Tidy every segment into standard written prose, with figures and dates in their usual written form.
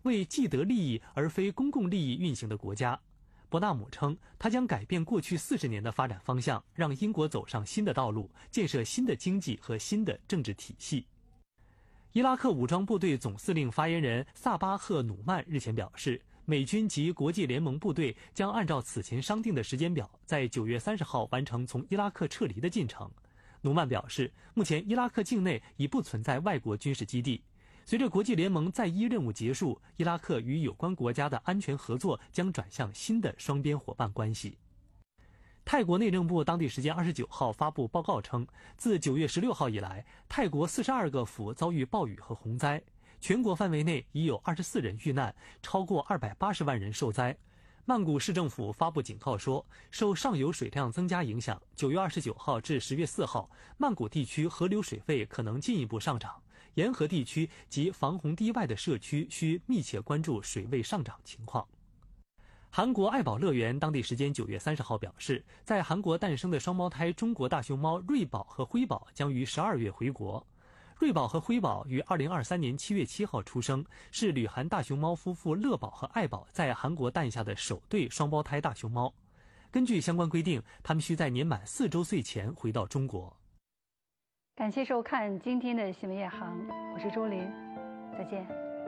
为既得利益而非公共利益运行的国家。伯纳姆称，他将改变过去40年的发展方向，让英国走上新的道路，建设新的经济和新的政治体系。伊拉克武装部队总司令发言人萨巴赫努曼日前表示，美军及国际联盟部队将按照此前商定的时间表，在9月30号完成从伊拉克撤离的进程。努曼表示，目前伊拉克境内已不存在外国军事基地。随着国际联盟在伊任务结束，伊拉克与有关国家的安全合作将转向新的双边伙伴关系。泰国内政部当地时间29号发布报告称，自9月16号以来，泰国42个府遭遇暴雨和洪灾，全国范围内已有24人遇难，超过280万人受灾。曼谷市政府发布警告说，受上游水量增加影响，9月29号至10月4号，曼谷地区河流水位可能进一步上涨，沿河地区及防洪堤外的社区需密切关注水位上涨情况。韩国爱宝乐园当地时间9月30号表示，在韩国诞生的双胞胎中国大熊猫瑞宝和辉宝将于12月回国。瑞宝和辉宝于2023年7月7号出生，是旅韩大熊猫夫妇乐宝和爱宝在韩国诞下的首对双胞胎大熊猫。根据相关规定，他们需在年满4周岁前回到中国。 感谢收看今天的新闻夜航，我是周林，再见。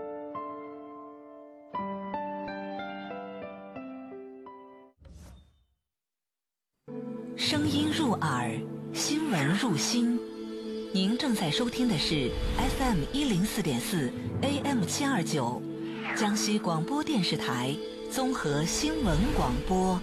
声音入耳，新闻入心。您正在收听的是 FM 104.4 AM 729江西广播电视台综合新闻广播。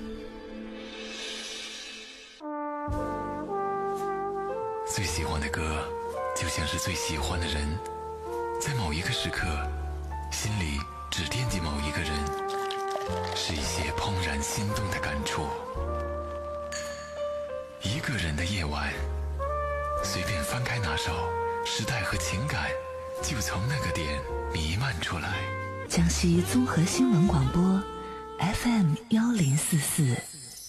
最喜欢的歌就像是最喜欢的人，在某一个时刻心里只惦记某一个人，是一些怦然心动的感触。一个人的夜晚，随便翻开那首时代和情感，就从那个点弥漫出来。 江西综合新闻广播 FM 1044。